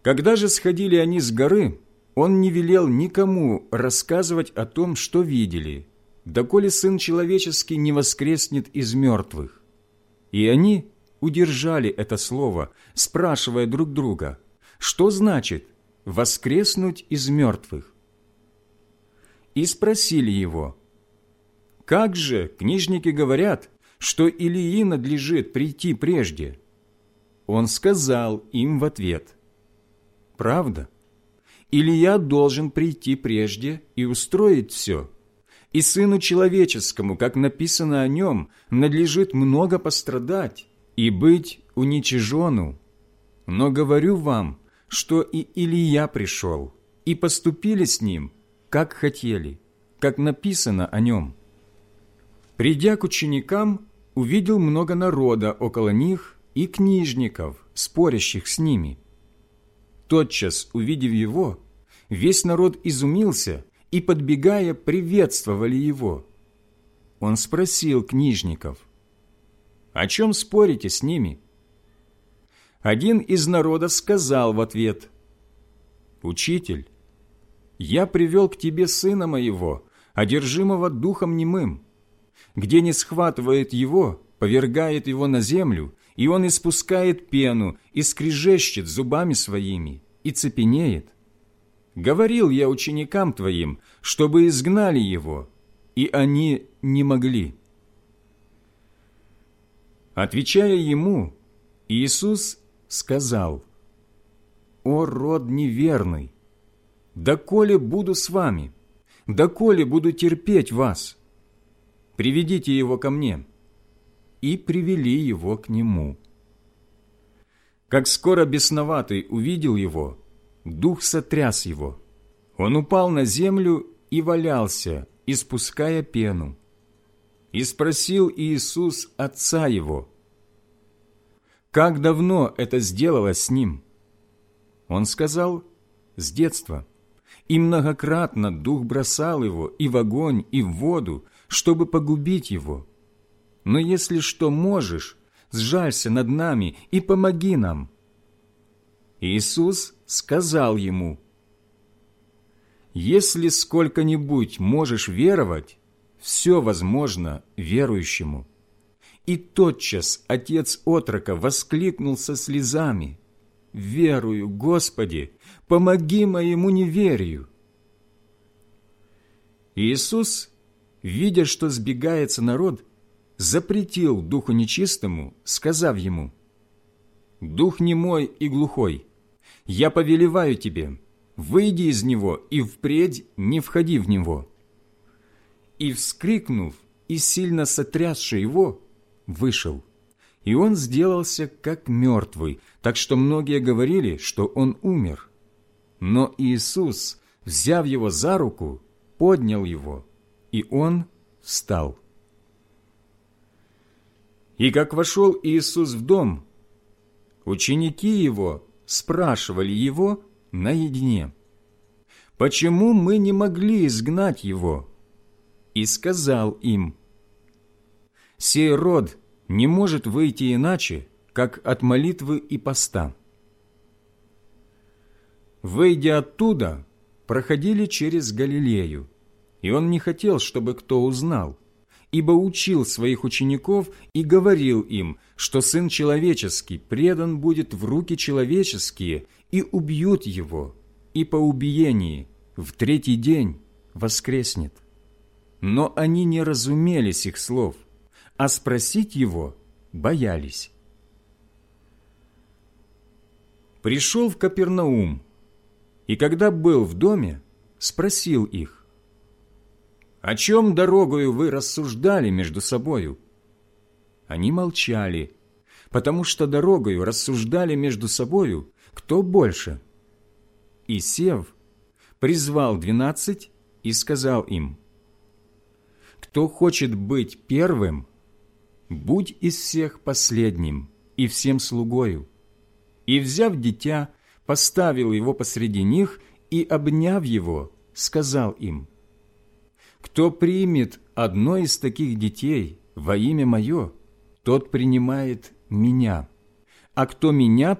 Когда же сходили они с горы, он не велел никому рассказывать о том, что видели, доколе Сын Человеческий не воскреснет из мертвых. И они удержали это слово, спрашивая друг друга, что значит «воскреснуть из мертвых». И спросили его, «Как же книжники говорят, что Илии надлежит прийти прежде?» Он сказал им в ответ, «Правда, Илия должен прийти прежде и устроить все, и Сыну Человеческому, как написано о нем, надлежит много пострадать и быть уничиженну. Но говорю вам, что и Илия пришел, и поступили с ним, как хотели, как написано о нем». Придя к ученикам, увидел много народа около них и книжников, спорящих с ними. Тотчас, увидев его, весь народ изумился и, подбегая, приветствовали его. Он спросил книжников, «О чем спорите с ними?» Один из народа сказал в ответ, «Учитель, я привел к тебе сына моего, одержимого духом немым. Где не схватывает его, повергает его на землю, и он испускает пену и скрежещет зубами своими, и цепенеет. Говорил я ученикам твоим, чтобы изгнали его, и они не могли». Отвечая ему, Иисус сказал, «О род неверный! Доколе буду с вами? Доколе буду терпеть вас? Приведите его ко мне». И привели его к нему. Как скоро бесноватый увидел его, дух сотряс его. Он упал на землю и валялся, испуская пену. И спросил Иисус отца его, «Как давно это сделалось с ним?» Он сказал, «С детства, и многократно дух бросал его и в огонь, и в воду, чтобы погубить его. Но если что можешь, сжалься над нами и помоги нам». Иисус сказал ему, «Если сколько-нибудь можешь веровать, все возможно верующему». И тотчас отец отрока воскликнул со слезами, «Верую, Господи, помоги моему неверию». Иисус, видя, что сбегается народ, запретил духу нечистому, сказав ему, «Дух немой и глухой, я повелеваю тебе, выйди из него и впредь не входи в него». И, вскрикнув и сильно сотрясши его, вышел, и он сделался как мертвый, так что многие говорили, что он умер. Но Иисус, взяв его за руку, поднял его, и он встал. И как вошел Иисус в дом, ученики его спрашивали его наедине, «Почему мы не могли изгнать его?» И сказал им, «Сей род не может выйти иначе, как от молитвы и поста». Выйдя оттуда, проходили через Галилею, и он не хотел, чтобы кто узнал, ибо учил своих учеников и говорил им, что Сын Человеческий предан будет в руки человеческие, и убьют его, и по убиении в третий день воскреснет. Но они не разумели сих слов, а спросить его боялись. Пришел в Капернаум, и когда был в доме, спросил их, «О чем дорогою вы рассуждали между собою?» Они молчали, потому что дорогою рассуждали между собою, кто больше. И, сев, призвал 12 и сказал им, «Кто хочет быть первым, будь из всех последним и всем слугою». И, взяв дитя, поставил его посреди них и, обняв его, сказал им, «Кто примет одно из таких детей во имя Мое, тот принимает Меня, а кто Меня